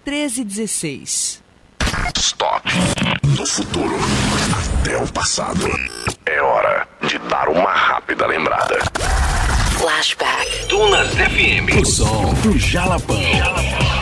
1316. Stop. Do futuro até o passado. É hora de dar uma rápida lembrada. Flashback. Dunas FM. O som do Jalapão.